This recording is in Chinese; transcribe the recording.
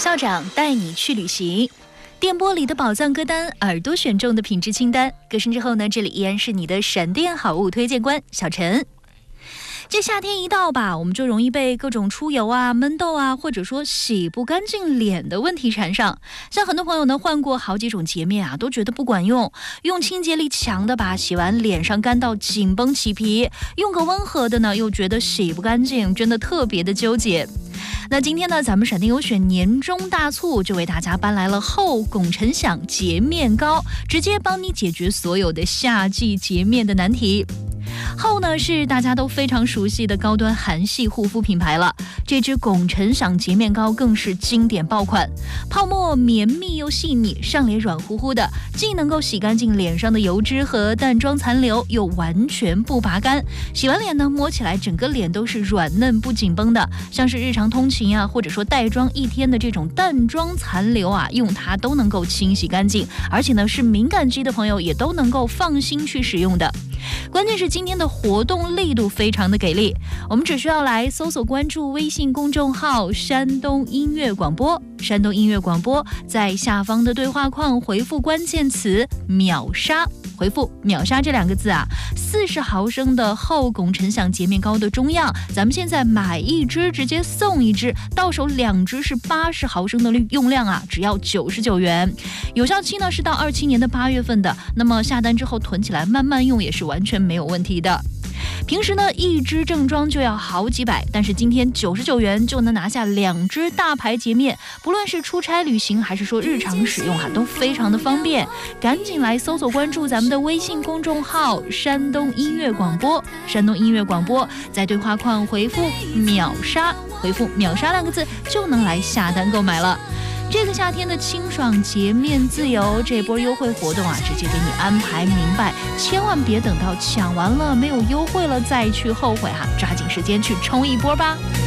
校长带你去旅行，电波里的宝藏歌单，耳朵选中的品质清单。歌声之后呢，这里依然是你的闪电好物推荐官小陈。这夏天一到吧，我们就容易被各种出油啊、闷痘啊，或者说洗不干净脸的问题缠上。像很多朋友呢，换过好几种洁面啊，都觉得不管用。用清洁力强的吧，洗完脸上干到紧绷起皮；用个温和的呢，又觉得洗不干净，真的特别的纠结。那今天呢，咱们闪电有选年终大促，就为大家搬来了后拱辰享洁面膏，直接帮你解决所有的夏季洁面的难题。后呢是大家都非常熟悉的高端韩系护肤品牌了，这支拱辰享洁面膏更是经典爆款，泡沫绵密又细腻，上脸软乎乎的，既能够洗干净脸上的油脂和淡妆残留，又完全不拔干。洗完脸呢，摸起来整个脸都是软嫩不紧绷的，像是日常通勤啊，或者说带妆一天的这种淡妆残留啊，用它都能够清洗干净，而且呢是敏感肌的朋友也都能够放心去使用的。关键是今天的活动力度非常的给力，我们只需要来搜索关注微信公众号山东音乐广播，山东音乐广播，在下方的对话框回复关键词秒杀，回复秒杀这2个字啊，40毫升的后拱辰享洁面膏的中样，咱们现在买1支直接送1支，到手2支是80毫升的用量啊，只要99元，有效期呢是到27年的8月份的，那么下单之后囤起来慢慢用也是完全没有问题的。平时呢1支正装就要好几百，但是今天99元就能拿下2支大牌洁面，不论是出差旅行还是说日常使用啊，都非常的方便。赶紧来搜索关注咱们的微信公众号山东音乐广播，山东音乐广播，在对话框回复秒杀，回复秒杀2个字就能来下单购买了。这个夏天的清爽洁面自由，这波优惠活动啊，直接给你安排明白，千万别等到抢完了没有优惠了再去后悔哈，抓紧时间去冲一波吧。